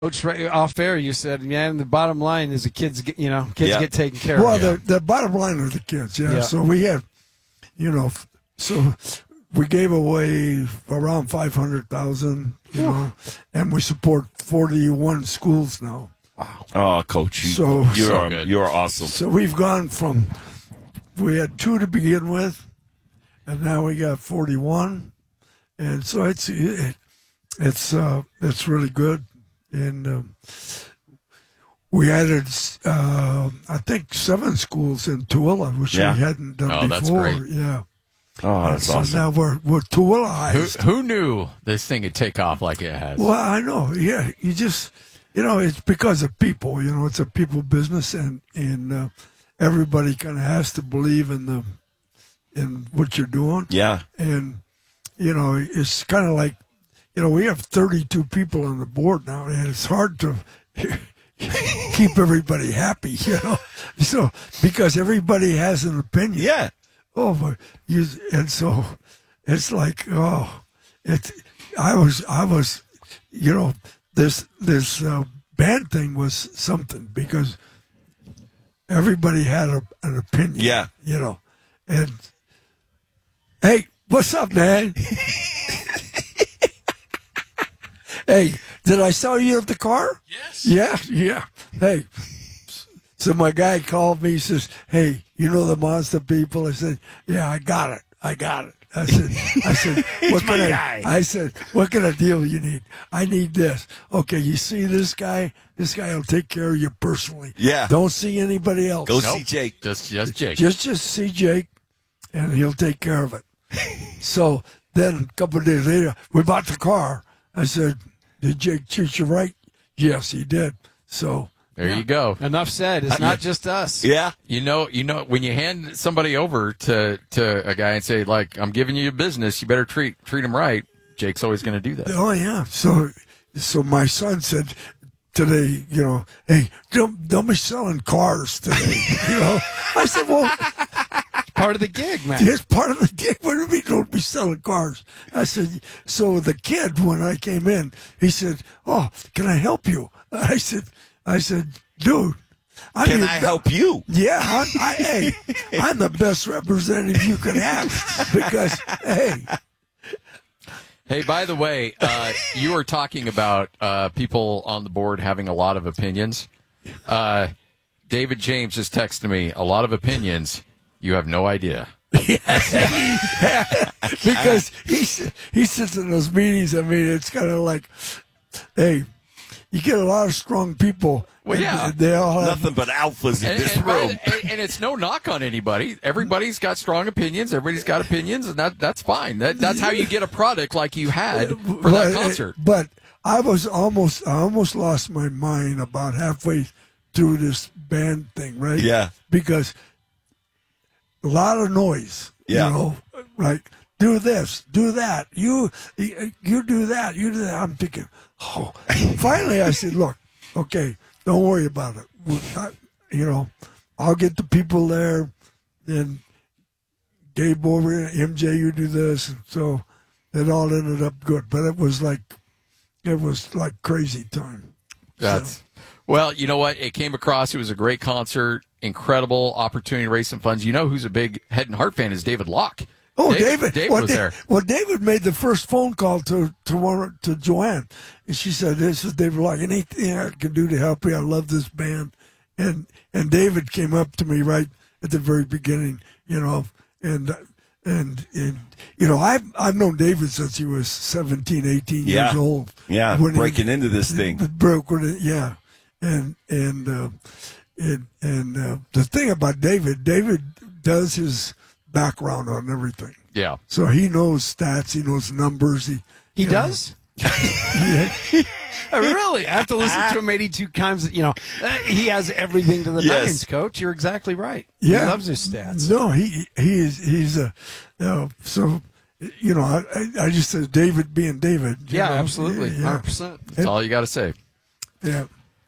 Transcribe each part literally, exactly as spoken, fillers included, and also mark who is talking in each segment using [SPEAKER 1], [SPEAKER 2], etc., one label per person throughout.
[SPEAKER 1] Coach, right off air, you said, man, the bottom line is the kids get, you know, kids
[SPEAKER 2] Yeah.
[SPEAKER 1] get taken care
[SPEAKER 3] Well,
[SPEAKER 1] of.
[SPEAKER 3] the, the bottom line are the kids, yeah.
[SPEAKER 1] Yeah.
[SPEAKER 3] So we had, you know, f- so we gave away around five hundred thousand, you know, and we support forty-one schools now.
[SPEAKER 2] Oh, Coach, you,
[SPEAKER 3] So-
[SPEAKER 2] you
[SPEAKER 3] So
[SPEAKER 2] are
[SPEAKER 4] good.
[SPEAKER 2] you are awesome.
[SPEAKER 3] So we've gone from, we had two to begin with, and now we got forty-one. And so it's, it, it's, uh, it's really good. And um, we added, uh, I think, seven schools in Tooele, which
[SPEAKER 2] Yeah.
[SPEAKER 3] we hadn't done
[SPEAKER 4] Oh, that's
[SPEAKER 3] before.
[SPEAKER 4] great.
[SPEAKER 3] Yeah.
[SPEAKER 2] Oh, that's
[SPEAKER 3] so
[SPEAKER 2] awesome.
[SPEAKER 3] now we're, we're
[SPEAKER 4] Who,
[SPEAKER 3] Tooeleized.
[SPEAKER 4] who knew this thing would take off like it has?
[SPEAKER 3] Well, I know. Yeah, you just, you know, it's because of people. You know, it's a people business, and and uh, everybody kind of has to believe in the in what you're doing.
[SPEAKER 2] Yeah.
[SPEAKER 3] And you know, it's kind of like, you know, we have thirty-two people on the board now, and it's hard to keep everybody happy. You know, so because everybody has an opinion.
[SPEAKER 2] Yeah.
[SPEAKER 3] Oh, but you and so it's like, oh, it. I was, I was, you know, this this uh, band thing was something because everybody had a, an opinion.
[SPEAKER 2] Yeah.
[SPEAKER 3] You know, and hey, what's up, man? Hey, did I sell you the car? Yes. Yeah, yeah. Hey. So my guy called me. He says, "Hey, you know the Mazda people?" I said, "Yeah, I got it. I got it." I said, "I said, what
[SPEAKER 2] my
[SPEAKER 3] kind
[SPEAKER 2] guy.
[SPEAKER 3] of?" I said, "What kind of deal you need?" I need this. Okay, you see this guy? This guy will take care of you personally.
[SPEAKER 2] Yeah.
[SPEAKER 3] Don't see anybody else.
[SPEAKER 2] Go
[SPEAKER 4] Nope.
[SPEAKER 2] see Jake.
[SPEAKER 4] Just, just Jake.
[SPEAKER 3] Just, just see Jake, and he'll take care of it. So then a couple of days later, we bought the car. I said, "Did Jake treat you right?" Yes, he did. So.
[SPEAKER 4] there you go.
[SPEAKER 1] Enough said. It's not just us.
[SPEAKER 2] Yeah.
[SPEAKER 4] You know, you know, when you hand somebody over to, to a guy and say, like, I'm giving you a business, you better treat treat him right. Jake's always going to do that.
[SPEAKER 3] Oh yeah. So, so my son said today, you know, hey, don't don't be selling cars today. You know, I said, well,
[SPEAKER 1] Part of the gig, man.
[SPEAKER 3] it's part of the gig. What do you mean don't be selling cars? I said, so the kid when I came in, he said, oh, can I help you? I said, I said, dude, I
[SPEAKER 2] Can
[SPEAKER 3] need
[SPEAKER 2] I
[SPEAKER 3] the-
[SPEAKER 2] help you?
[SPEAKER 3] Yeah, I, I, hey, I'm the best representative you could have because, hey,
[SPEAKER 4] Hey, by the way, uh, you were talking about uh, people on the board having a lot of opinions. Uh, David James just texted me, a lot of opinions. You have no idea.
[SPEAKER 3] because he s- he sits in those meetings. I mean, it's kind of like, hey, you get a lot of strong people.
[SPEAKER 4] Well,
[SPEAKER 3] and
[SPEAKER 4] yeah.
[SPEAKER 3] they all have.
[SPEAKER 2] Nothing but alphas in
[SPEAKER 4] And,
[SPEAKER 2] this
[SPEAKER 4] and,
[SPEAKER 2] room.
[SPEAKER 4] and, and it's no knock on anybody. Everybody's got strong opinions. Everybody's got opinions, and that that's fine. That, that's how you get a product like you had for that
[SPEAKER 3] But-
[SPEAKER 4] concert.
[SPEAKER 3] But I was almost, I almost lost my mind about halfway through this band thing, right?
[SPEAKER 2] Yeah.
[SPEAKER 3] Because a lot of noise.
[SPEAKER 2] Yeah.
[SPEAKER 3] You know, like do this, do that. You, you do that. You do that. I'm thinking, oh. Finally, I said, look, okay, don't worry about it. We- I- you know, I'll get the people there, and Gabe over, M J, you do this, and so it all ended up good. But it was like, it was like crazy time.
[SPEAKER 4] That's well, you know what? It came across. It was a great concert, incredible opportunity to raise some funds. You know who's a big Head and Heart fan is David Locke.
[SPEAKER 3] Oh,
[SPEAKER 4] David,
[SPEAKER 3] David!
[SPEAKER 4] David
[SPEAKER 3] well,
[SPEAKER 4] was
[SPEAKER 3] Da-
[SPEAKER 4] there.
[SPEAKER 3] Well, David made the first phone call to to one to Joanne, and she said, "This is David Locke. Anything I can do to help you? I love this band." And and David came up to me right at the very beginning, you know, and and and you know, I've I've known David since he was seventeen, eighteen
[SPEAKER 2] Yeah.
[SPEAKER 3] years old.
[SPEAKER 2] Yeah,
[SPEAKER 3] When he-
[SPEAKER 2] breaking into this thing.
[SPEAKER 3] broke when it, yeah, and and uh, and and uh, the thing about David, David does his background on everything.
[SPEAKER 4] Yeah.
[SPEAKER 3] So he knows stats, he knows numbers. He
[SPEAKER 1] He
[SPEAKER 3] you know,
[SPEAKER 1] does? Uh, really? I have to listen to him eighty-two times. You know, uh, he has everything to the
[SPEAKER 2] Yes.
[SPEAKER 1] nines, Coach. You're exactly right.
[SPEAKER 3] Yeah.
[SPEAKER 1] He loves his stats.
[SPEAKER 3] No, he he is he's a you know, so you know I I- I just said David being David. you
[SPEAKER 1] Yeah,
[SPEAKER 3] know,
[SPEAKER 1] absolutely.
[SPEAKER 3] Yeah,
[SPEAKER 1] one hundred percent.
[SPEAKER 4] That's all you got to say.
[SPEAKER 3] yeah.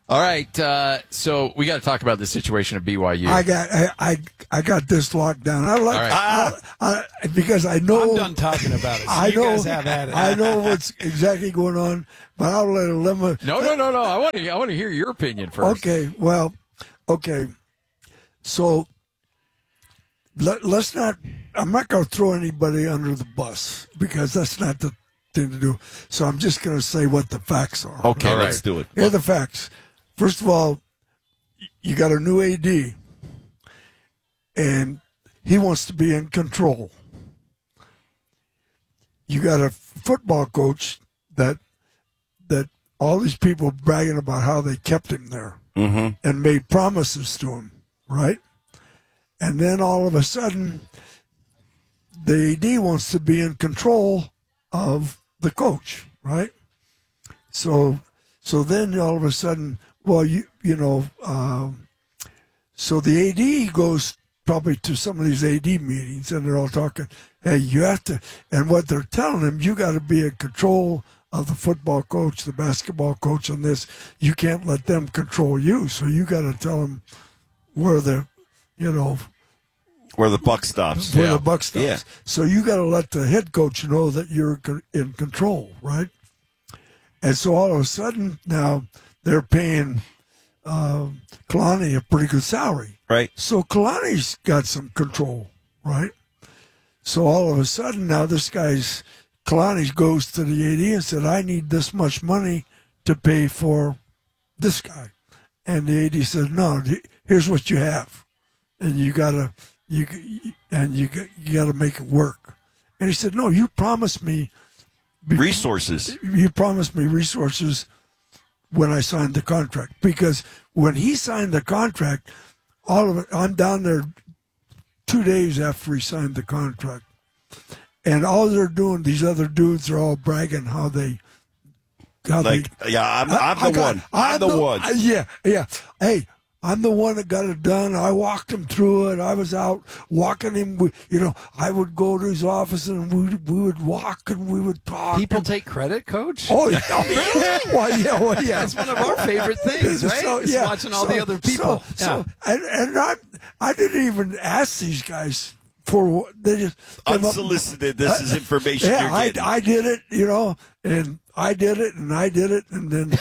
[SPEAKER 4] All right, uh, so we got to talk about the situation at B Y U.
[SPEAKER 3] I got I, I I got this locked down. I like
[SPEAKER 4] All right.
[SPEAKER 3] I, I, because I know
[SPEAKER 1] I'm done talking about it. So
[SPEAKER 3] I
[SPEAKER 1] you
[SPEAKER 3] know
[SPEAKER 1] guys have at it.
[SPEAKER 3] I know what's exactly going on, but I'll let it limit.
[SPEAKER 4] no, no, no, no. I want to. I want to hear your opinion first.
[SPEAKER 3] Okay, well, okay. So let, let's not. I'm not going to throw anybody under the bus because that's not the thing to do. So I'm just going to say what the facts are.
[SPEAKER 2] Okay,
[SPEAKER 4] All
[SPEAKER 2] let's
[SPEAKER 4] right.
[SPEAKER 2] do it.
[SPEAKER 3] Here are the facts. First of all, you got a new A D, and he wants to be in control. You got a football coach that that all these people bragging about how they kept him there
[SPEAKER 2] Mm-hmm.
[SPEAKER 3] and made promises to him, right? And then all of a sudden, the A D wants to be in control of the coach, right? So, so then all of a sudden, well, you you know, um, so the A D goes probably to some of these A D meetings, and they're all talking. Hey, you have to, and what they're telling him, you got to be in control of the football coach, the basketball coach, on this. You can't let them control you. So you got to tell them where the, you know,
[SPEAKER 2] Where the buck stops.
[SPEAKER 3] where
[SPEAKER 4] Yeah.
[SPEAKER 3] the buck stops.
[SPEAKER 2] Yeah.
[SPEAKER 3] So you got to let the head coach know that you're co- in control, right? And so all of a sudden now they're paying uh, Kalani a pretty good salary.
[SPEAKER 2] Right.
[SPEAKER 3] So Kalani's got some control, right? So all of a sudden now this guy's Kalani goes to the A D and said, "I need this much money to pay for this guy," and the A D said, "No, here's what you have, and you gotta you and you you gotta make it work." And he said, "No, you promised me
[SPEAKER 2] Resources.
[SPEAKER 3] you promised me resources when I signed the contract, because when he signed the contract, all of it, I'm down there two days after he signed the contract, and all they're doing, these other dudes are all bragging how they, how
[SPEAKER 2] Like,
[SPEAKER 3] they.
[SPEAKER 2] yeah, I'm,
[SPEAKER 3] I-
[SPEAKER 2] I'm
[SPEAKER 3] I
[SPEAKER 2] the
[SPEAKER 3] got-
[SPEAKER 2] one. I'm, the, one.
[SPEAKER 3] I- yeah, yeah. Hey, I'm the one that got it done. I walked him through it. I was out walking him. We- You know, I would go to his office and we we would walk and we would talk.
[SPEAKER 1] People
[SPEAKER 3] and-
[SPEAKER 1] take credit, Coach.
[SPEAKER 3] Oh yeah, well, yeah, well, yeah.
[SPEAKER 1] That's one of our favorite things, right?
[SPEAKER 3] So,
[SPEAKER 1] Is
[SPEAKER 3] yeah.
[SPEAKER 1] watching all
[SPEAKER 3] So-
[SPEAKER 1] the other people.
[SPEAKER 3] So, so and, and I, I didn't even ask these guys for what they just came up-
[SPEAKER 2] Unsolicited. This is information
[SPEAKER 3] Yeah,
[SPEAKER 2] you're
[SPEAKER 3] I,
[SPEAKER 2] getting.
[SPEAKER 3] I did it, you know, and I did it, and I did it, and then,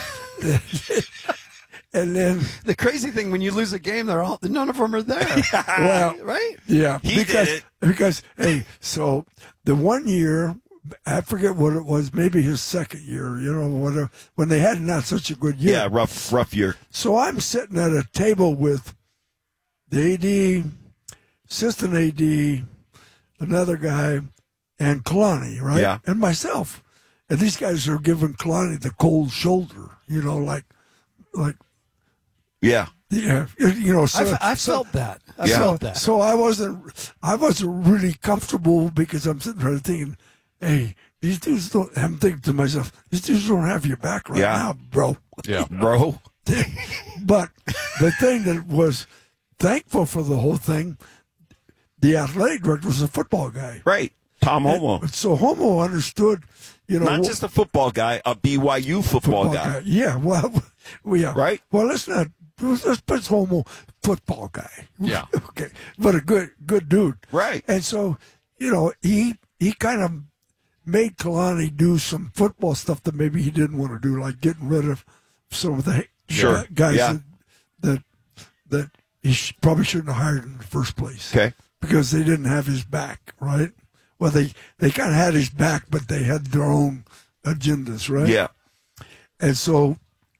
[SPEAKER 3] and then,
[SPEAKER 1] The crazy thing, when you lose a game, they're all none of them are there.
[SPEAKER 3] well,
[SPEAKER 1] right?
[SPEAKER 3] yeah,
[SPEAKER 2] He did
[SPEAKER 3] because
[SPEAKER 2] it.
[SPEAKER 3] because hey, so the one year, I forget what it was, maybe his second year, you know, whatever, when they had not such a good year.
[SPEAKER 2] yeah, rough, rough year.
[SPEAKER 3] So I'm sitting at a table with the A D, assistant A D, another guy, and Kalani, right?
[SPEAKER 2] Yeah.
[SPEAKER 3] And myself. And these guys are giving Kalani the cold shoulder, you know, like, like,
[SPEAKER 2] Yeah.
[SPEAKER 3] yeah, you know. So,
[SPEAKER 1] I've, I've
[SPEAKER 3] so,
[SPEAKER 1] felt that. I
[SPEAKER 2] Yeah.
[SPEAKER 1] felt that.
[SPEAKER 3] So I wasn't, I wasn't really comfortable because I'm sitting there thinking, hey, these dudes don't. I'm thinking to myself, these dudes don't have your back right
[SPEAKER 2] Yeah.
[SPEAKER 3] now, bro.
[SPEAKER 4] Yeah.
[SPEAKER 2] Bro.
[SPEAKER 3] But the thing that was thankful for the whole thing, the athletic director was a football guy.
[SPEAKER 2] Right. Tom Homo.
[SPEAKER 3] So Homo understood, you know,
[SPEAKER 2] Not just a football guy, a B Y U football,
[SPEAKER 3] football
[SPEAKER 2] guy.
[SPEAKER 3] guy. Yeah, well, well, yeah.
[SPEAKER 2] Right?
[SPEAKER 3] Well, let's not. Let's put Homo football guy.
[SPEAKER 4] Yeah.
[SPEAKER 3] Okay, but a good good dude.
[SPEAKER 2] Right.
[SPEAKER 3] And so, you know, he he kind of made Kalani do some football stuff that maybe he didn't want to do, like getting rid of some of the
[SPEAKER 2] Sure.
[SPEAKER 3] guys
[SPEAKER 2] Yeah.
[SPEAKER 3] that, that that he sh- probably shouldn't have hired in the first place.
[SPEAKER 2] Okay.
[SPEAKER 3] Because they didn't have his back, right? Well, they they kind of had his back, but they had their own agendas, right?
[SPEAKER 2] Yeah.
[SPEAKER 3] And so,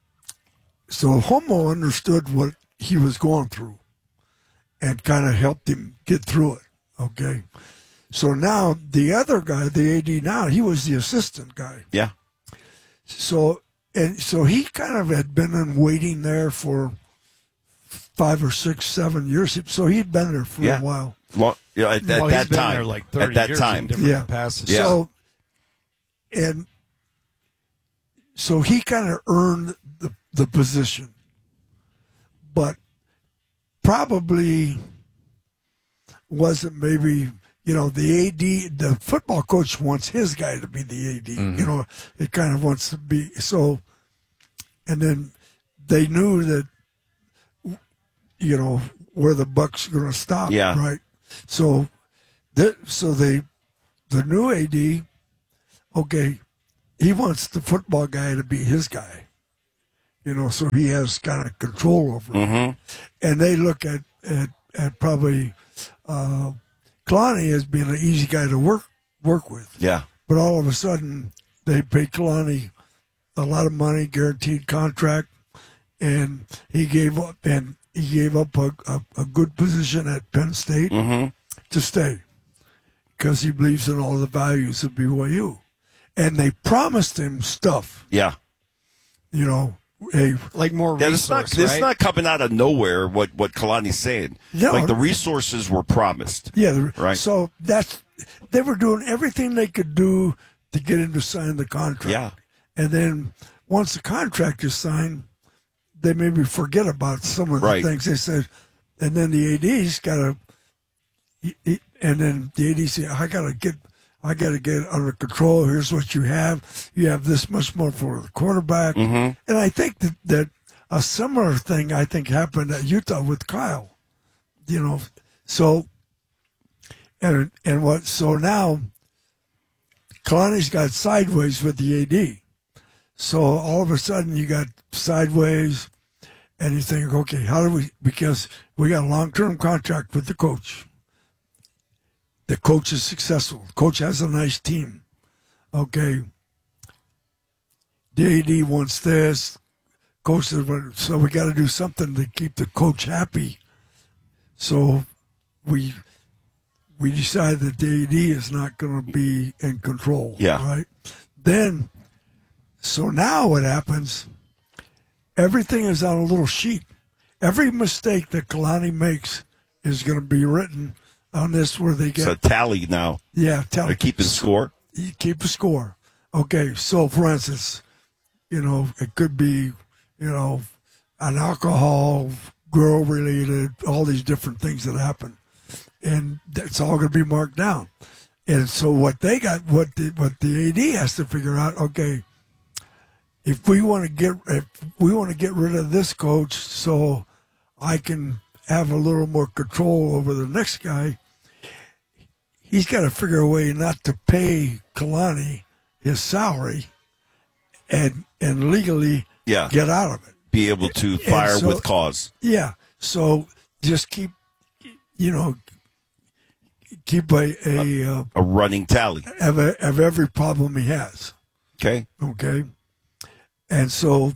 [SPEAKER 3] so Homo understood what he was going through, and kind of helped him get through it. Okay. So now the other guy, the A D now, he was the assistant guy.
[SPEAKER 2] Yeah.
[SPEAKER 3] So and so he kind of had been in waiting there for five or six, seven years. So he'd been there for
[SPEAKER 2] Yeah.
[SPEAKER 3] a while.
[SPEAKER 2] Long, you know, at, at
[SPEAKER 1] well,
[SPEAKER 2] that
[SPEAKER 1] he's been
[SPEAKER 2] time.
[SPEAKER 1] there like thirty
[SPEAKER 2] at that
[SPEAKER 1] years
[SPEAKER 2] time.
[SPEAKER 1] in different
[SPEAKER 3] Yeah.
[SPEAKER 1] capacities.
[SPEAKER 2] Yeah.
[SPEAKER 3] So and so he kind of earned the, the position, but probably wasn't maybe, you know, the A D, the football coach wants his guy to be the A D. You know, it kind of wants to be so. And then they knew that, you know, where the buck's going to stop.
[SPEAKER 2] Yeah.
[SPEAKER 3] Right. So, that, so they, the new A D, okay, he wants the football guy to be his guy. You know, so he has kind of control over it.
[SPEAKER 2] Mm-hmm.
[SPEAKER 3] And they look at, at, at probably uh, Kalani as being an easy guy to work work with.
[SPEAKER 2] Yeah.
[SPEAKER 3] But all of a sudden, they pay Kalani a lot of money, guaranteed contract, and he gave up and he gave up a, a, a good position at Penn State
[SPEAKER 2] Mm-hmm.
[SPEAKER 3] to stay because he believes in all the values of B Y U. And they promised him stuff,
[SPEAKER 2] Yeah.
[SPEAKER 3] you know. Hey,
[SPEAKER 1] Like more
[SPEAKER 2] Yeah, it's not,
[SPEAKER 1] resource,
[SPEAKER 2] it's
[SPEAKER 1] right?
[SPEAKER 2] not coming out of nowhere, what, what Kalani's saying.
[SPEAKER 3] No.
[SPEAKER 2] Like, the resources were promised.
[SPEAKER 3] yeah, the-
[SPEAKER 2] Right.
[SPEAKER 3] So that's they were doing everything they could do to get him to sign the contract.
[SPEAKER 2] Yeah.
[SPEAKER 3] And then once the contract is signed, they maybe forget about some of the
[SPEAKER 2] Right.
[SPEAKER 3] things they said. And then the A D's got to, and then the A D said, I got to get, I got to get under control. Here's what you have. You have this much more for the quarterback.
[SPEAKER 2] Mm-hmm.
[SPEAKER 3] And I think that, that a similar thing, I think, happened at Utah with Kyle. You know, so, and, and what, so now, Kalani's got sideways with the A D. So all of a sudden you got sideways, and you think, okay, how do we? Because we got a long-term contract with the coach. The coach is successful. The coach has a nice team. Okay. The A D wants this. Coach says, well, so we got to do something to keep the coach happy. So we we decided that the A D is not going to be in control.
[SPEAKER 2] Yeah.
[SPEAKER 3] Right. Then. So now what happens, everything is on a little sheet. Every mistake that Kalani makes is going to be written on this where they get,
[SPEAKER 2] It's a tally now.
[SPEAKER 3] yeah, tell
[SPEAKER 2] They're keeping score.
[SPEAKER 3] you keep a score. Okay, so for instance, you know, it could be, you know, an alcohol, girl related, all these different things that happen. And it's all going to be marked down. And so what they got, what the, what the A D has to figure out, okay, if we want to get if we want to get rid of this coach so I can have a little more control over the next guy, he's got to figure a way not to pay Kalani his salary and and legally
[SPEAKER 2] Yeah.
[SPEAKER 3] get out of it.
[SPEAKER 2] Be able to fire
[SPEAKER 3] so-
[SPEAKER 2] with cause.
[SPEAKER 3] Yeah. So just keep, you know, keep a, a uh,
[SPEAKER 2] A running tally.
[SPEAKER 3] of, a, of every problem he has.
[SPEAKER 2] Okay.
[SPEAKER 3] Okay. And so,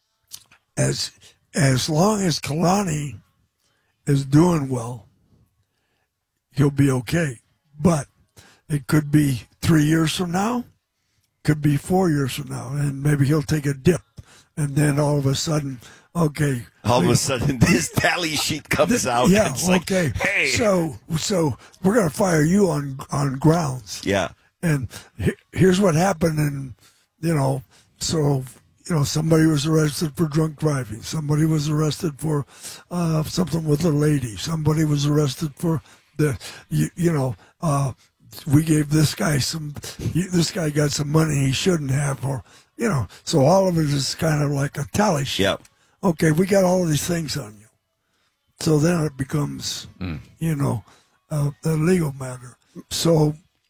[SPEAKER 3] as as long as Kalani is doing well, he'll be okay. But it could be three years from now, could be four years from now, and maybe he'll take a dip, and then all of a sudden, okay,
[SPEAKER 2] All of
[SPEAKER 3] we-
[SPEAKER 2] a sudden, this tally sheet comes out.
[SPEAKER 3] yeah,
[SPEAKER 2] It's like,
[SPEAKER 3] okay.
[SPEAKER 2] hey.
[SPEAKER 3] So so we're gonna fire you on on grounds.
[SPEAKER 2] Yeah.
[SPEAKER 3] And he- here's what happened, and you know, so you know, somebody was arrested for drunk driving. Somebody was arrested for uh, something with a lady. Somebody was arrested for the, you, you know, uh, we gave this guy some, this guy got some money he shouldn't have, or you know, so all of it is kind of like a tally sheet.
[SPEAKER 2] Yep.
[SPEAKER 3] Okay, we got all of these things on you. So then it becomes, you know, uh, a legal matter. So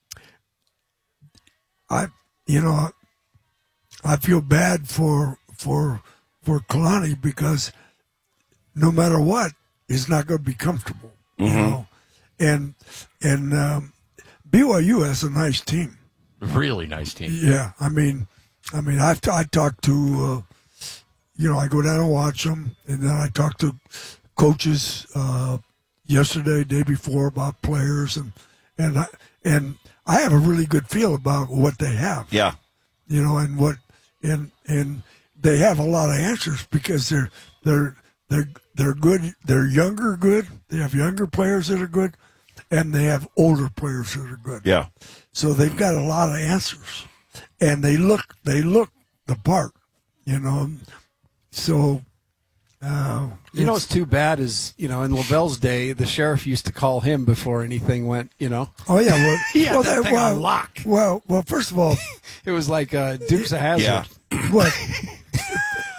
[SPEAKER 3] I, you know, I feel bad for for for Kalani because no matter what, he's not going to be comfortable. You know, and and um, B Y U has a nice team.
[SPEAKER 4] Really nice team.
[SPEAKER 3] Yeah, I mean, I mean, I've I talked to, uh, you know, I go down and watch them, and then I talk to coaches uh, yesterday, day before about players, and and I, and I have a really good feel about what they have.
[SPEAKER 2] Yeah.
[SPEAKER 3] You know, and what and and they have a lot of answers because they're they're they're they're good. They're younger, good. They have younger players that are good, and they have older players that are good.
[SPEAKER 2] Yeah.
[SPEAKER 3] So they've got a lot of answers, and they look they look the part, you know. So, uh,
[SPEAKER 1] You know what's too bad is, you know, in Lavelle's day, the sheriff used to call him before anything went, you know.
[SPEAKER 3] oh yeah, well,
[SPEAKER 1] He had
[SPEAKER 3] well,
[SPEAKER 1] that thing
[SPEAKER 3] well,
[SPEAKER 1] on lock.
[SPEAKER 3] well, well, first of all,
[SPEAKER 1] It was like uh, Dukes of Hazzard.
[SPEAKER 2] Yeah.
[SPEAKER 3] what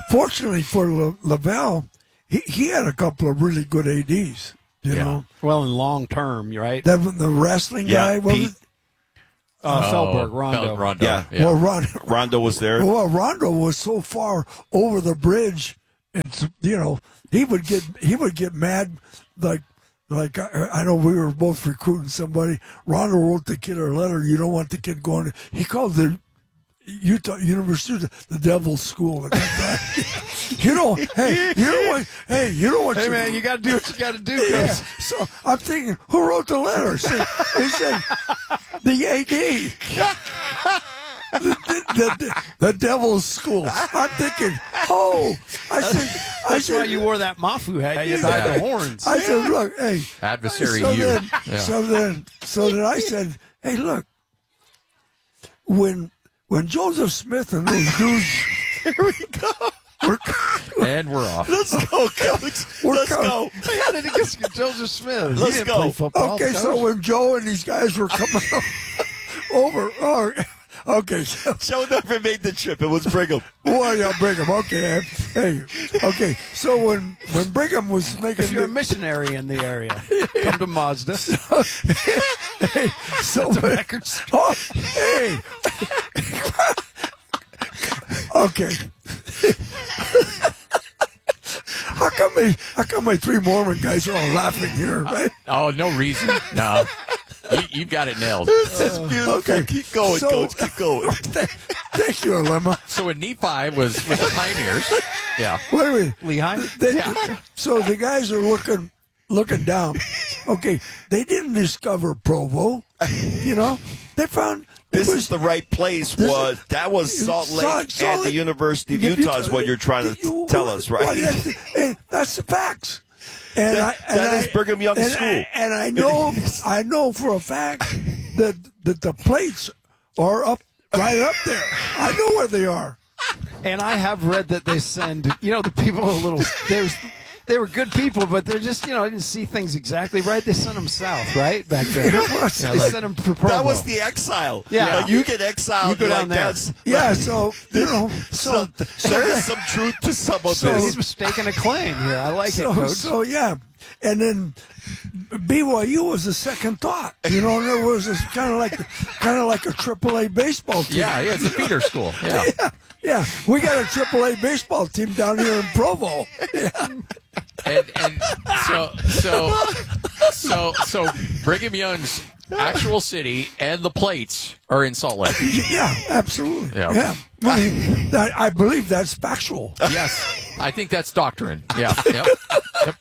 [SPEAKER 3] fortunately for La- Lavelle, he, he had a couple of really good A Ds. You
[SPEAKER 4] Yeah.
[SPEAKER 3] know,
[SPEAKER 1] Well, in long term, you're right?
[SPEAKER 3] that the wrestling
[SPEAKER 2] Yeah,
[SPEAKER 3] guy was
[SPEAKER 2] Pete.
[SPEAKER 3] it?
[SPEAKER 1] Uh, Feldberg,
[SPEAKER 4] Oh,
[SPEAKER 1] Rondo.
[SPEAKER 4] Fel- Rondo.
[SPEAKER 2] Yeah.
[SPEAKER 4] Yeah.
[SPEAKER 3] Well, Ron,
[SPEAKER 2] Rondo was there.
[SPEAKER 3] well, Rondo was so far over the bridge, and you know he would get he would get mad like. Like I, I know we were both recruiting somebody. Rondo wrote the kid a letter. You don't want the kid going. He called the Utah University the Devil's School. At that time. you know, hey, you know what? Hey, you know what?
[SPEAKER 1] Hey,
[SPEAKER 3] you,
[SPEAKER 1] man, you got to do what you got to do.
[SPEAKER 3] Yeah.
[SPEAKER 1] Coach.
[SPEAKER 3] So I'm thinking, who wrote the letter? See, he said the A D. The, the, the, the Devil's School. I'm thinking, oh, I said, I
[SPEAKER 1] That's
[SPEAKER 3] said,
[SPEAKER 1] why you wore that Mafu hat. You dyed the horns.
[SPEAKER 3] I said, look, hey,
[SPEAKER 4] Adversary
[SPEAKER 3] so
[SPEAKER 4] you.
[SPEAKER 3] Then,
[SPEAKER 4] Yeah.
[SPEAKER 3] So then, so then I said, hey, look, when when Joseph Smith and those dudes,
[SPEAKER 2] Here we go.
[SPEAKER 3] were,
[SPEAKER 4] And we're off.
[SPEAKER 2] Let's go, coach.
[SPEAKER 3] We're
[SPEAKER 2] Let's
[SPEAKER 3] coming.
[SPEAKER 2] go.
[SPEAKER 1] How did he get Joseph Smith?
[SPEAKER 2] Let's
[SPEAKER 1] he didn't
[SPEAKER 2] go.
[SPEAKER 1] play football.
[SPEAKER 3] okay, so
[SPEAKER 1] Coach.
[SPEAKER 3] when Joe and these guys were coming over, oh, okay, so,
[SPEAKER 2] Joe never made the trip. It was Brigham.
[SPEAKER 3] well, yeah, Brigham, okay, hey, okay, so when when Brigham was making,
[SPEAKER 1] if you're a
[SPEAKER 3] the,
[SPEAKER 1] missionary in the area, come to Mazda.
[SPEAKER 3] hey, so when, oh, hey, okay. How come my how come my three Mormon guys are all laughing here, right?
[SPEAKER 4] Oh, no reason. No. You, you've got it nailed.
[SPEAKER 2] It's beautiful.
[SPEAKER 3] okay.
[SPEAKER 2] Keep going,
[SPEAKER 3] So-
[SPEAKER 2] coach. Keep going.
[SPEAKER 3] Thank you, Alema.
[SPEAKER 4] So when Nephi was with the Pioneers, yeah.
[SPEAKER 3] Wait a minute.
[SPEAKER 1] Lehigh?
[SPEAKER 3] They, So the guys are looking looking down. Okay, they didn't discover Provo. You know, they found it
[SPEAKER 2] This
[SPEAKER 3] was-
[SPEAKER 2] is the right place. Was that was Salt Lake
[SPEAKER 3] Salt- Salt
[SPEAKER 2] and the
[SPEAKER 3] Lake-
[SPEAKER 2] University of
[SPEAKER 3] You- you-
[SPEAKER 2] Utah is what you're trying to
[SPEAKER 3] you-
[SPEAKER 2] tell us,
[SPEAKER 3] well,
[SPEAKER 2] right?
[SPEAKER 3] that's, hey, that's the facts. And
[SPEAKER 2] That-
[SPEAKER 3] I, and
[SPEAKER 2] that is
[SPEAKER 3] I-
[SPEAKER 2] Brigham Young
[SPEAKER 3] and
[SPEAKER 2] School.
[SPEAKER 3] I, and I know, I know for a fact that that the plates are up right up there. I know where they are.
[SPEAKER 1] And I have read that they send, you know, the people a little, they, was, they were good people, but they're just, you know, I didn't see things exactly right. They sent them south, right? Back then.
[SPEAKER 3] It was.
[SPEAKER 1] They sent them to Provo.
[SPEAKER 2] That was the exile.
[SPEAKER 1] Yeah.
[SPEAKER 2] Like, you get exiled.
[SPEAKER 1] You go
[SPEAKER 2] you're
[SPEAKER 1] down
[SPEAKER 2] like,
[SPEAKER 1] there.
[SPEAKER 2] That's,
[SPEAKER 3] Yeah, so you know, so
[SPEAKER 2] so, so there's some truth to some of
[SPEAKER 1] So
[SPEAKER 2] this.
[SPEAKER 1] he's mistaking a claim here. I like
[SPEAKER 3] so,
[SPEAKER 1] it, Coach.
[SPEAKER 3] so yeah, and then B Y U was a second thought. You know, there was this kind of like kind of like a triple A baseball team.
[SPEAKER 4] Yeah, yeah, it's a feeder school. Yeah.
[SPEAKER 3] yeah, yeah. We got a triple A baseball team down here in Provo. Yeah.
[SPEAKER 4] And, and so so so so Brigham Young's actual city and the plates are in Salt Lake.
[SPEAKER 3] Yeah, absolutely.
[SPEAKER 4] Yeah.
[SPEAKER 3] Yeah, I, mean, that, I believe that's factual.
[SPEAKER 4] Yes. I think that's doctrine. Yeah. Yep. Yep.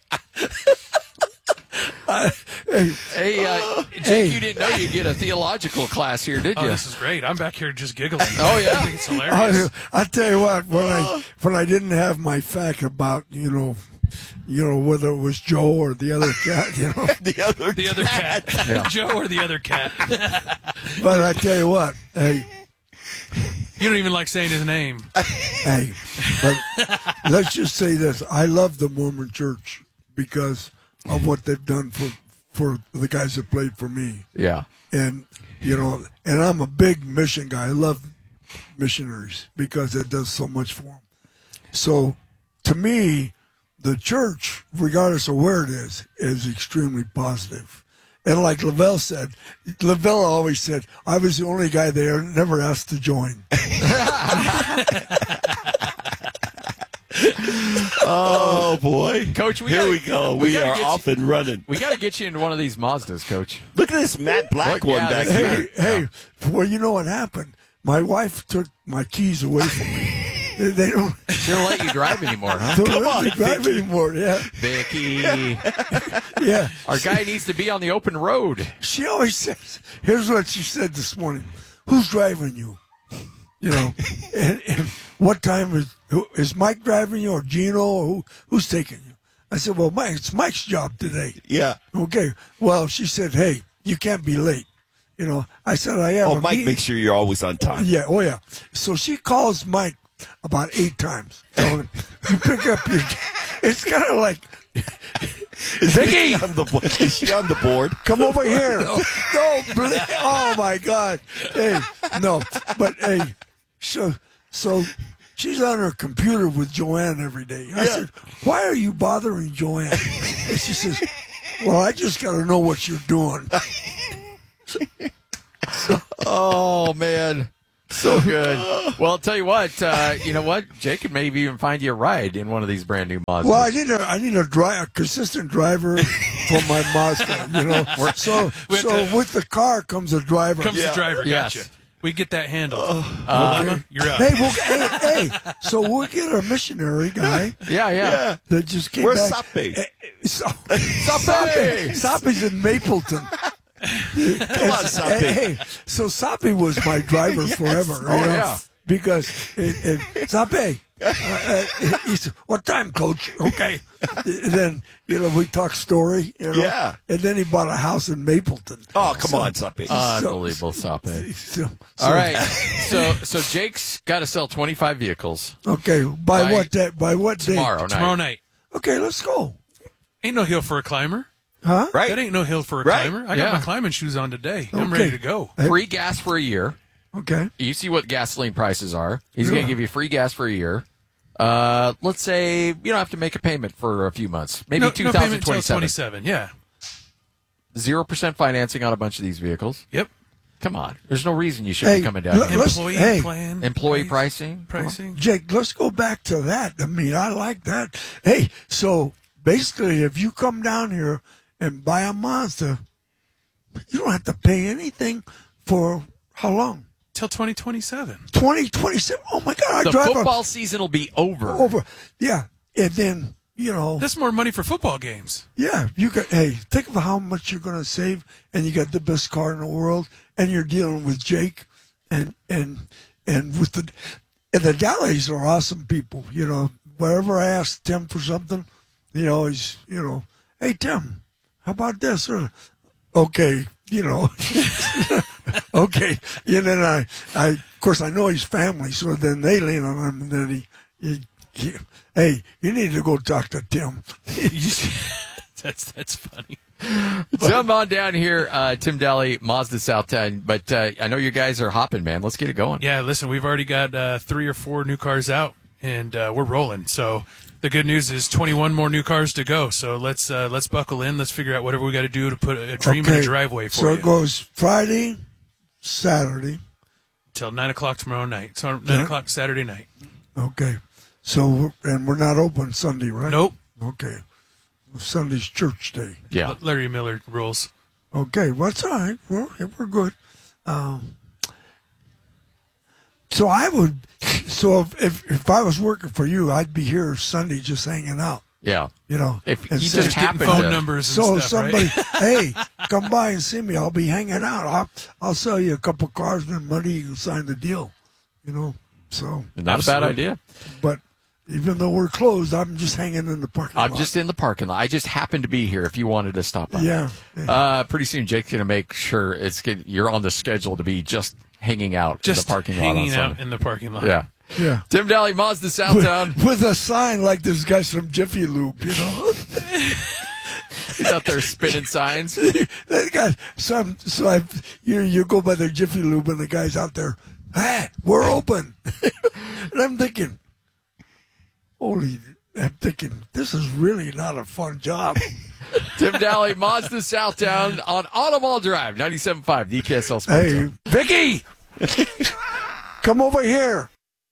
[SPEAKER 3] Hey,
[SPEAKER 4] Hey, uh, Jake,
[SPEAKER 3] Hey.
[SPEAKER 4] you didn't know you'd get a theological class here, did you?
[SPEAKER 5] Oh, this is great. I'm back here just giggling.
[SPEAKER 4] Oh, yeah?
[SPEAKER 5] I think it's hilarious.
[SPEAKER 3] I, I tell you what, when I when I didn't have my fact about you know, you know whether it was Joe or the other cat, you know,
[SPEAKER 2] the other,
[SPEAKER 5] The other cat. Joe or the other cat.
[SPEAKER 3] but I tell you what, hey,
[SPEAKER 5] You don't even like saying his name.
[SPEAKER 3] hey, but let's just say this: I love the Mormon Church because of what they've done for for the guys that played for me.
[SPEAKER 4] Yeah.
[SPEAKER 3] And you know, and I'm a big mission guy. I love missionaries because it does so much for them. So, to me, the church, regardless of where it is, is extremely positive. And like Lavelle said, Lavelle always said, I was the only guy there never asked to join.
[SPEAKER 2] Oh boy,
[SPEAKER 4] Coach, we
[SPEAKER 2] here
[SPEAKER 4] gotta-
[SPEAKER 2] we go.
[SPEAKER 4] we
[SPEAKER 2] We,
[SPEAKER 4] gotta
[SPEAKER 2] are
[SPEAKER 4] get
[SPEAKER 2] off and running.
[SPEAKER 4] We got to get you into one of these Mazdas, Coach.
[SPEAKER 2] Look at this Matt Black
[SPEAKER 4] Look,
[SPEAKER 2] one
[SPEAKER 4] yeah,
[SPEAKER 2] back
[SPEAKER 4] this-
[SPEAKER 2] here.
[SPEAKER 3] Hey, hey, well, you know what happened? My wife took my keys away from me. They- They don't,
[SPEAKER 4] She don't let you drive anymore, huh?
[SPEAKER 3] don't
[SPEAKER 2] Come
[SPEAKER 3] let me
[SPEAKER 2] on,
[SPEAKER 3] drive
[SPEAKER 2] Vicky.
[SPEAKER 3] anymore. Yeah,
[SPEAKER 4] Vicky,
[SPEAKER 3] yeah.
[SPEAKER 4] our guy needs to be on the open road.
[SPEAKER 3] She always says, here's what she said this morning. Who's driving you? You know, and, and what time is, who- is Mike driving you or Gino or who, who's taking you? I said, well, Mike, it's Mike's job today.
[SPEAKER 2] Yeah.
[SPEAKER 3] Okay. Well, she said, hey, you can't be late. You know, I said, I have
[SPEAKER 2] Oh,
[SPEAKER 3] a
[SPEAKER 2] Mike,
[SPEAKER 3] meeting.
[SPEAKER 2] make sure you're always on time.
[SPEAKER 3] Yeah, oh yeah. So she calls Mike about eight times. telling him, you pick up your. It's kind of like,
[SPEAKER 2] Is Vicky on the board? Is she on the board?
[SPEAKER 3] come over here. No, bli- oh my God. Hey, no, but hey, so so she's on her computer with Joanne every day. I said, why are you bothering Joanne? And she says, well, I just got to know what you're doing.
[SPEAKER 4] Oh, man. So good. Well, I'll tell you what. Uh, you know what? Jake could maybe even find you a ride in one of these brand new Mazdas.
[SPEAKER 3] Well, I need a I need a, dri- a consistent driver for my Mazda. You know, so
[SPEAKER 5] With
[SPEAKER 3] so
[SPEAKER 5] the-
[SPEAKER 3] with the car comes a driver.
[SPEAKER 5] Comes the driver.
[SPEAKER 4] Yes.
[SPEAKER 5] Gotcha. We get that handle.
[SPEAKER 4] Uh,
[SPEAKER 5] You're up.
[SPEAKER 3] Hey, we'll, hey, hey, so we'll get a missionary guy
[SPEAKER 4] yeah, yeah.
[SPEAKER 3] that just came
[SPEAKER 2] Where's
[SPEAKER 3] back.
[SPEAKER 2] Sape?
[SPEAKER 3] Eh, eh, So,
[SPEAKER 4] Sape!
[SPEAKER 3] Sape's in Mapleton.
[SPEAKER 2] Come on, Sape.
[SPEAKER 3] Hey, hey, so Sape was my driver forever.
[SPEAKER 4] Oh,
[SPEAKER 3] you know,
[SPEAKER 4] yeah.
[SPEAKER 3] Because it, it, Sape, uh, uh, he said, "What time, Coach?" Okay. And then you know we talk story. You know?
[SPEAKER 2] Yeah.
[SPEAKER 3] And then he bought a house in Mapleton.
[SPEAKER 2] Oh, come on, Sape.
[SPEAKER 4] Unbelievable, Sape.
[SPEAKER 3] So,
[SPEAKER 4] All right. So, so Jake's got to sell twenty-five vehicles
[SPEAKER 3] Okay. By,
[SPEAKER 4] By
[SPEAKER 3] what day? By what day?
[SPEAKER 4] tomorrow night.
[SPEAKER 5] Tomorrow night.
[SPEAKER 3] Okay, let's go.
[SPEAKER 5] Ain't no hill for a climber.
[SPEAKER 3] Huh?
[SPEAKER 2] Right.
[SPEAKER 5] That ain't no hill for a
[SPEAKER 2] Right.
[SPEAKER 5] climber. I
[SPEAKER 4] Yeah.
[SPEAKER 5] got my climbing shoes on today. I'm
[SPEAKER 3] Okay.
[SPEAKER 5] ready to go.
[SPEAKER 4] Free gas for a year.
[SPEAKER 3] Okay.
[SPEAKER 4] You see what gasoline prices are. He's going to give you free gas for a year. Uh, let's say you don't have to make a payment for a few months. Maybe
[SPEAKER 5] No, no payment until
[SPEAKER 4] twenty twenty-seven.
[SPEAKER 5] twenty-seven. Yeah.
[SPEAKER 4] Zero percent financing on a bunch of these vehicles.
[SPEAKER 5] Yep.
[SPEAKER 4] Come on. There's no reason you should be
[SPEAKER 3] Hey,
[SPEAKER 4] coming down
[SPEAKER 3] look-
[SPEAKER 4] here.
[SPEAKER 3] Let's-
[SPEAKER 5] Employee
[SPEAKER 3] hey,
[SPEAKER 5] plan.
[SPEAKER 4] Employee
[SPEAKER 5] price-
[SPEAKER 4] pricing.
[SPEAKER 5] Pricing.
[SPEAKER 3] Jake, let's go back to that. I mean, I like that. Hey, so basically, if you come down here and buy a Mazda, you don't have to pay anything for how long?
[SPEAKER 5] Till twenty twenty-seven.
[SPEAKER 3] twenty twenty-seven. Oh my God, I
[SPEAKER 4] The
[SPEAKER 3] drive
[SPEAKER 4] football season will be over.
[SPEAKER 3] a, over. Yeah, and then you know,
[SPEAKER 5] That's more money for football games.
[SPEAKER 3] yeah, you got. Hey, think of how much you're going to save, and you got the best car in the world, and you're dealing with Jake, and and and with the and the Dalles are awesome people. You know, wherever I ask Tim for something, you know, he's you know, hey Tim, how about this? Or, okay, you know, okay. And then I, I, of course, I know his family, so then they lean on him, and then he, he, he hey, you need to go talk to Tim.
[SPEAKER 5] that's that's funny.
[SPEAKER 4] Come on down here, uh, Tim Daly, Mazda Southtown. But uh, I know you guys are hopping, man. Let's get it going.
[SPEAKER 5] Yeah, listen, we've already got uh, three or four new cars out, and uh, we're rolling. So the good news is twenty-one more new cars to go. So let's uh, let's buckle in. Let's figure out whatever we got to do to put a dream in a driveway for
[SPEAKER 3] so
[SPEAKER 5] you.
[SPEAKER 3] it goes Friday, Saturday.
[SPEAKER 5] Till nine o'clock tomorrow night. So nine
[SPEAKER 3] Yeah.
[SPEAKER 5] o'clock Saturday night.
[SPEAKER 3] Okay. So, we're- and we're not open Sunday, right?
[SPEAKER 5] Nope.
[SPEAKER 3] Okay. Sunday's church day.
[SPEAKER 4] Yeah.
[SPEAKER 5] L- Larry Miller rules.
[SPEAKER 3] Okay, well, that's all right. We're, we're good. Um, so I would, so if, if if I was working for you, I'd be here Sunday just hanging out,
[SPEAKER 4] Yeah.
[SPEAKER 3] you know.
[SPEAKER 4] If
[SPEAKER 3] and
[SPEAKER 4] you
[SPEAKER 3] say-
[SPEAKER 4] just
[SPEAKER 5] Getting
[SPEAKER 4] happen
[SPEAKER 5] phone
[SPEAKER 4] to,
[SPEAKER 5] numbers and
[SPEAKER 3] so
[SPEAKER 5] stuff,
[SPEAKER 3] somebody,
[SPEAKER 5] right?
[SPEAKER 3] hey, come by and see me. I'll be hanging out. I'll, I'll sell you a couple cars and money. You can sign the deal, you know. So,
[SPEAKER 4] not a bad
[SPEAKER 5] Absolutely.
[SPEAKER 4] idea.
[SPEAKER 3] but even though we're closed, I'm just hanging in the parking
[SPEAKER 4] I'm
[SPEAKER 3] lot.
[SPEAKER 4] just in the parking lot. I just happened to be here. If you wanted to stop by,
[SPEAKER 3] Yeah. yeah.
[SPEAKER 4] Uh, pretty soon, Jake's gonna make sure it's get, you're on the schedule to be just hanging out
[SPEAKER 5] Just
[SPEAKER 4] in the parking lot.
[SPEAKER 5] hanging
[SPEAKER 4] on
[SPEAKER 5] out
[SPEAKER 4] Sunday.
[SPEAKER 5] in the parking lot.
[SPEAKER 4] Yeah.
[SPEAKER 3] yeah.
[SPEAKER 4] Tim Daly, Mazda Southtown.
[SPEAKER 3] With, with a sign like this guy's from Jiffy Lube, you know.
[SPEAKER 4] He's out there spinning signs.
[SPEAKER 3] That guy, some, so I, you you go by the Jiffy Lube and the guy's out there, hey, we're open. And I'm thinking, holy, I'm thinking, this is really not a fun job.
[SPEAKER 4] Tim Daly, Mazda Southtown on Automall Drive, ninety-seven point five, D K S L Sports.
[SPEAKER 3] Hey,
[SPEAKER 4] Zone.
[SPEAKER 3] Vicky, come over here.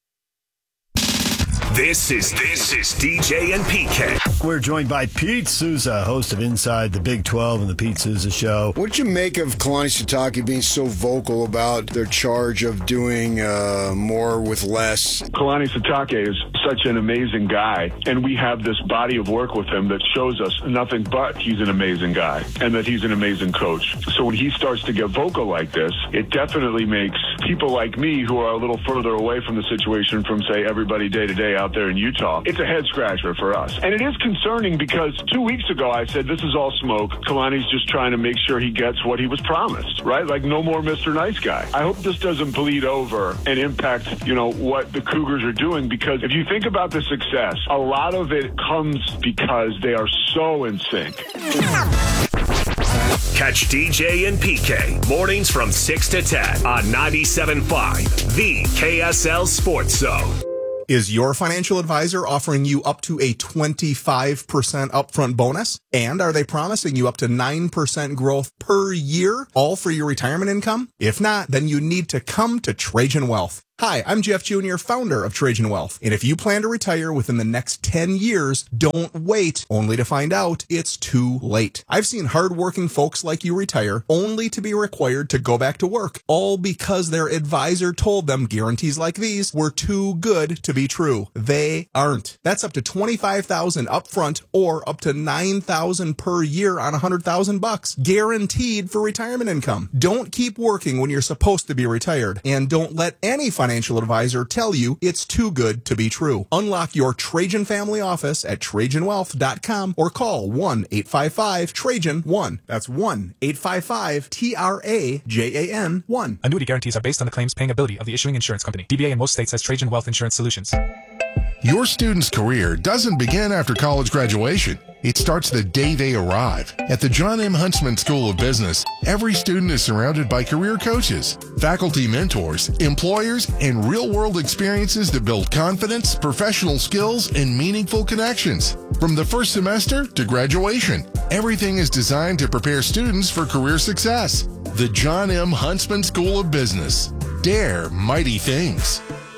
[SPEAKER 6] This is this is D J and P K.
[SPEAKER 7] We're joined by Pete Souza, host of Inside the Big twelve and the Pete Souza Show.
[SPEAKER 8] What'd you make of Kalani Sitake being so vocal about their charge of doing uh, more with less?
[SPEAKER 9] Kalani Sitake is such an amazing guy, and we have this body of work with him that shows us nothing but he's an amazing guy and that he's an amazing coach. So when he starts to get vocal like this, it definitely makes people like me who are a little further away from the situation from, say, everybody day to day out there in Utah, it's a head scratcher for us. And it is concerning because two weeks ago I said this is all smoke. Kalani's just trying to make sure he gets what he was promised, right? Like no more Mister Nice Guy. I hope this doesn't bleed over and impact, you know, what the Cougars are doing, because if you think about the success, a lot of it comes because they are so in sync.
[SPEAKER 6] Catch D J and P K mornings from six to ten on ninety-seven point five, the K S L Sports Zone.
[SPEAKER 10] Is your financial advisor offering you up to a twenty-five percent upfront bonus? And are they promising you up to nine percent growth per year, all for your retirement income? If not, then you need to come to Trajan Wealth. Hi, I'm Jeff Junior, founder of Trajan Wealth. And if you plan to retire within the next ten years, don't wait only to find out it's too late. I've seen hardworking folks like you retire only to be required to go back to work, all because their advisor told them guarantees like these were too good to be true. They aren't. That's up to twenty-five thousand dollars upfront or up to nine thousand dollars per year on one hundred thousand bucks, guaranteed for retirement income. Don't keep working when you're supposed to be retired, and don't let any financial advisor tell you it's too good to be true. Unlock your Trajan family office at Trajan Wealth dot com or call one eight five five Trajan one. That's one eight five five T R A J A N one.
[SPEAKER 11] Annuity guarantees are based on the claims paying ability of the issuing insurance company. D B A in most states has Trajan Wealth Insurance Solutions.
[SPEAKER 12] Your student's career doesn't begin after college graduation. It starts the day they arrive. At the John M. Huntsman School of Business, every student is surrounded by career coaches, faculty mentors, employers, and real-world experiences that build confidence, professional skills, and meaningful connections. From the first semester to graduation, everything is designed to prepare students for career success. The John M. Huntsman School of Business. Dare mighty things.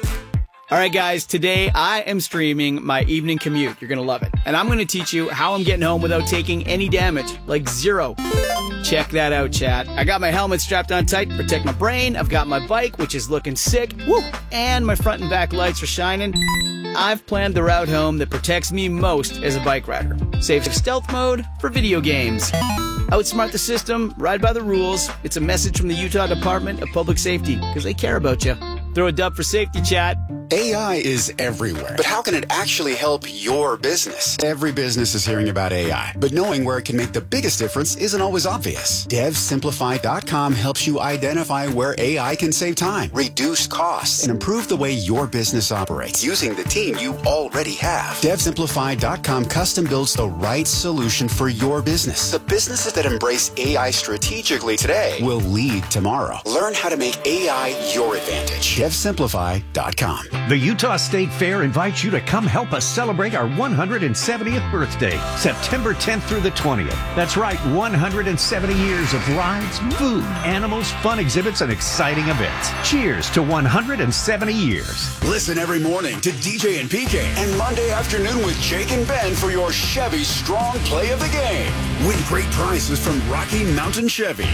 [SPEAKER 13] All right, guys, today I am streaming my evening commute. You're going to love it. And I'm going to teach you how I'm getting home without taking any damage, like zero. Check that out, chat. I got my helmet strapped on tight to protect my brain. I've got my bike, which is looking sick. Woo! And my front and back lights are shining. I've planned the route home that protects me most as a bike rider. Save stealth mode for video games. Outsmart the system, ride by the rules. It's a message from the Utah Department of Public Safety, because they care about you. Throw a dub for safety, chat.
[SPEAKER 14] A I is everywhere, but how can it actually help your business? Every business is hearing about A I, but knowing where it can make the biggest difference isn't always obvious. Dev Simplify dot com helps you identify where A I can save time, reduce costs, and improve the way your business operates using the team you already have. Dev Simplify dot com custom builds the right solution for your business. The businesses that embrace A I strategically today will lead tomorrow. Learn how to make A I your advantage. Dev Simplify dot com.
[SPEAKER 15] The Utah State Fair invites you to come help us celebrate our one hundred seventieth birthday, September tenth through the twentieth. That's right, one hundred seventy years of rides, food, animals, fun exhibits, and exciting events. Cheers to one hundred seventy years.
[SPEAKER 14] Listen every morning to D J and P K and Monday afternoon with Jake and Ben for your Chevy Strong Play of the Game. Win great prizes from Rocky Mountain Chevy.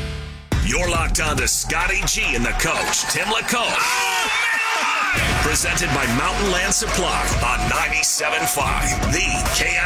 [SPEAKER 6] You're locked on to Scotty G and the coach, Tim LaCoche. Presented by Mountain Land Supply on ninety-seven point five, the K